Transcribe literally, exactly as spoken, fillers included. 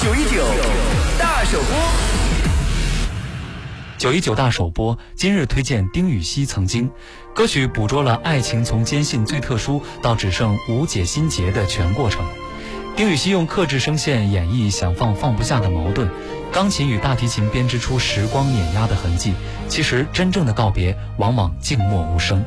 九一九大首播。 九一九大首播，今日推荐丁禹兮《曾经》。歌曲捕捉了爱情从坚信最特殊到只剩无解心结的全过程。丁禹兮用克制声线演绎想放放不下的矛盾，钢琴与大提琴编织出时光碾压的痕迹。其实真正的告别往往静默无声。